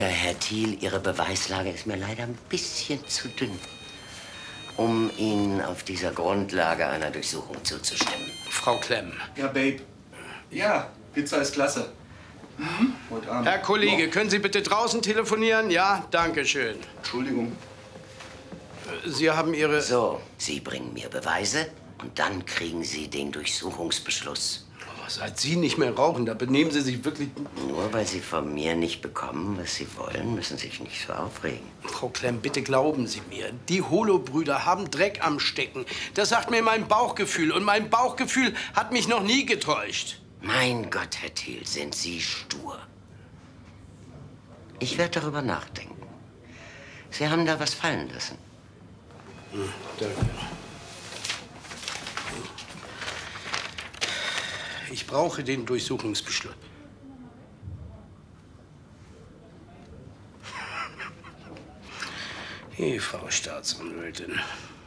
Herr Thiel, Ihre Beweislage ist mir leider ein bisschen zu dünn, um Ihnen auf dieser Grundlage einer Durchsuchung zuzustimmen. Frau Klemm. Ja, Babe. Ja, Pizza ist klasse. Heute Abend. Herr Kollege, können Sie bitte draußen telefonieren? Ja, danke schön. Entschuldigung. Sie haben Ihre... So, Sie bringen mir Beweise und dann kriegen Sie den Durchsuchungsbeschluss. Oh, seit Sie nicht mehr rauchen, da benehmen Sie sich wirklich... Nur weil Sie von mir nicht bekommen, was Sie wollen, müssen Sie sich nicht so aufregen. Frau Klemm, bitte glauben Sie mir, die Holo-Brüder haben Dreck am Stecken. Das sagt mir mein Bauchgefühl und mein Bauchgefühl hat mich noch nie getäuscht. Mein Gott, Herr Thiel, sind Sie stur. Ich werde darüber nachdenken. Sie haben da was fallen lassen. Danke. Ich brauche den Durchsuchungsbeschluss. Hey, Frau Staatsanwältin.